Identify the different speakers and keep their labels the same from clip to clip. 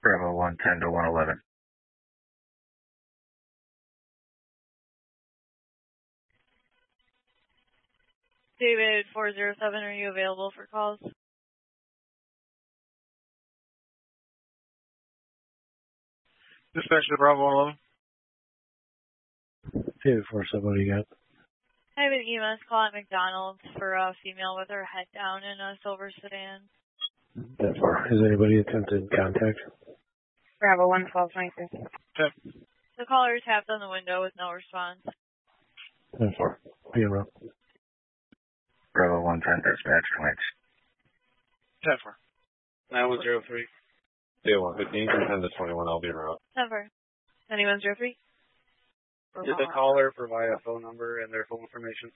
Speaker 1: Bravo 110 to 111.
Speaker 2: David 407, are you available for calls?
Speaker 3: Dispatch to Bravo 111.
Speaker 4: David 407, what do you got?
Speaker 2: I have an EMS call at McDonald's for a female with her head down in a silver sedan.
Speaker 4: That far. Has anybody attempted contact?
Speaker 5: Bravo 11223.
Speaker 2: The caller tapped on the window with no response.
Speaker 4: That far. Be in route.
Speaker 1: Bravo 110 dispatch points.
Speaker 3: 10-4. 9103.
Speaker 6: Yeah, 115, 10 to 21, I'll be en route.
Speaker 2: 10-4. 9103.
Speaker 3: Did the caller provide a phone number and their phone information?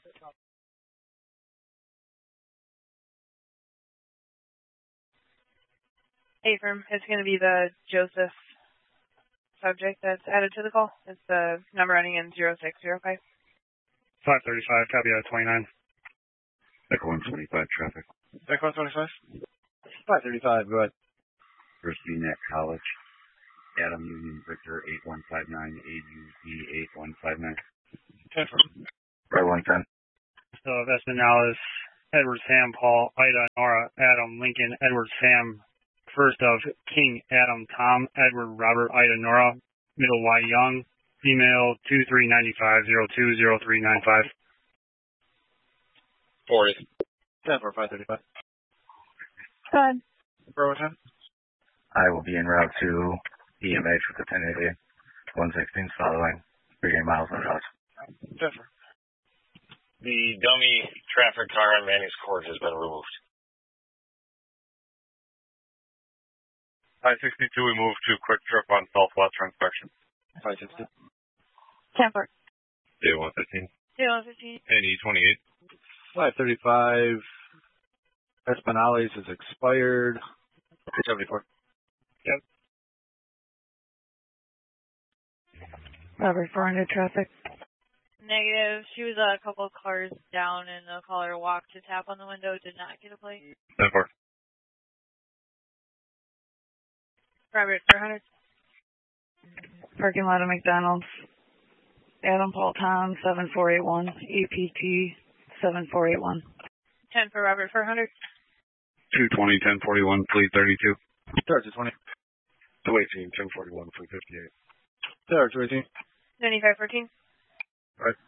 Speaker 5: Affirm. It's going to be the Joseph subject that's added to the call. It's the number ending in 0605.
Speaker 3: 535, copy out 29.
Speaker 1: Echo 125 traffic.
Speaker 3: Echo 125? 535, go ahead.
Speaker 1: First VNet College. Adam Union Victor 8159 AUD 8159.
Speaker 3: 10-4.
Speaker 1: Bravo 110.
Speaker 3: So Vesminalis, Edward Sam Paul, Ida Nora, Adam Lincoln, Edward Sam, first of King Adam Tom, Edward Robert, Ida Nora, middle Y Young, female 2395020395.
Speaker 6: 40.
Speaker 3: 10-4, 535.
Speaker 5: Go ahead.
Speaker 3: Bravo 10.
Speaker 1: I will be en route to EMH with the 1080. 116's following. 3 miles on house.
Speaker 3: 10-4.
Speaker 6: The dummy traffic car on Manning's Court has been removed.
Speaker 7: 562, we moved to Quick Trip on Southwest for inspection.
Speaker 3: 560.
Speaker 5: 10-4.
Speaker 6: Day 115.
Speaker 2: Day 115.
Speaker 6: And E28.
Speaker 3: 535. Espinales is expired. 74. Yep.
Speaker 5: Robert 400 traffic.
Speaker 2: Negative. She was a couple of cars down and the caller walked to tap on the window, did not get a plate.
Speaker 6: 10-4.
Speaker 5: Robert 400. Parking lot of McDonald's. Adam Paul Tom 7481. EPT 7481.
Speaker 2: 10 for Robert 400.
Speaker 6: 220, 1041, fleet 32.
Speaker 3: Start to 20.
Speaker 6: 218, 1041, fleet 58.
Speaker 3: Start to 18.
Speaker 2: 9514.
Speaker 3: Right.